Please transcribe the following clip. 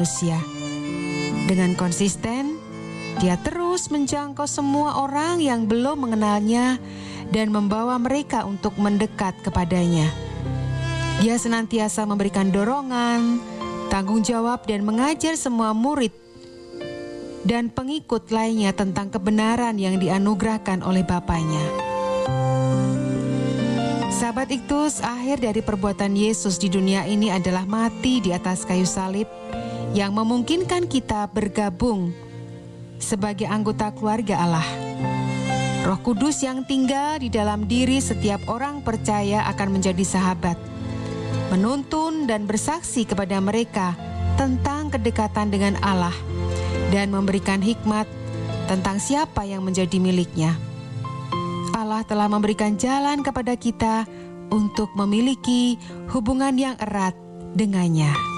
manusia. Dengan konsisten, dia terus menjangkau semua orang yang belum mengenalnya dan membawa mereka untuk mendekat kepadanya. Dia senantiasa memberikan dorongan, tanggung jawab dan mengajar semua murid dan pengikut lainnya tentang kebenaran yang dianugerahkan oleh Bapanya. Sahabat Iktus, akhir dari perbuatan Yesus di dunia ini adalah mati di atas kayu salib yang memungkinkan kita bergabung sebagai anggota keluarga Allah. Roh Kudus yang tinggal di dalam diri setiap orang percaya akan menjadi sahabat, menuntun dan bersaksi kepada mereka tentang kedekatan dengan Allah dan memberikan hikmat tentang siapa yang menjadi miliknya. Allah telah memberikan jalan kepada kita untuk memiliki hubungan yang erat dengannya.